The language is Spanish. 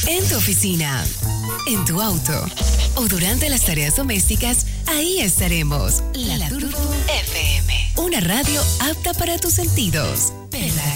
En tu oficina, en tu auto o durante las tareas domésticas, ahí estaremos. La Turbo FM. Una radio apta para tus sentidos. Pela